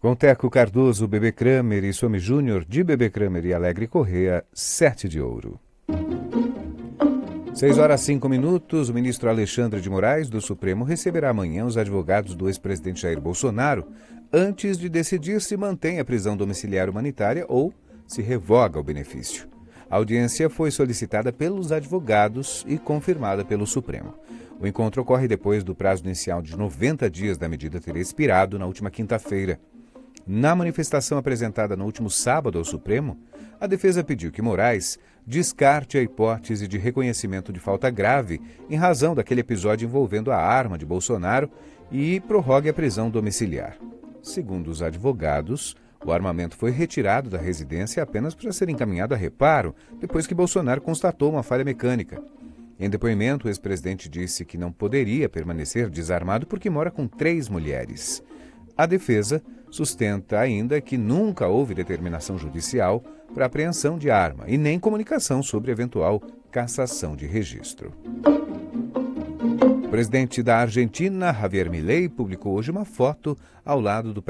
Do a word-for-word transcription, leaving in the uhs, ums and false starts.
Com Teco Cardoso, Bebê Kramer e Somi Júnior, de Bebê Kramer e Alegre Correia, sete de ouro. seis horas e cinco minutos, o ministro Alexandre de Moraes, do Supremo, receberá amanhã os advogados do ex-presidente Jair Bolsonaro, antes de decidir se mantém a prisão domiciliar humanitária ou se revoga o benefício. A audiência foi solicitada pelos advogados e confirmada pelo Supremo. O encontro ocorre depois do prazo inicial de noventa dias da medida ter expirado na última quinta-feira. Na manifestação apresentada no último sábado ao Supremo, a defesa pediu que Moraes descarte a hipótese de reconhecimento de falta grave em razão daquele episódio envolvendo a arma de Bolsonaro e prorrogue a prisão domiciliar. Segundo os advogados, o armamento foi retirado da residência apenas para ser encaminhado a reparo, depois que Bolsonaro constatou uma falha mecânica. Em depoimento, o ex-presidente disse que não poderia permanecer desarmado porque mora com três mulheres. A defesa sustenta ainda que nunca houve determinação judicial para apreensão de arma e nem comunicação sobre eventual cassação de registro. O presidente da Argentina, Javier Milei, publicou hoje uma foto ao lado do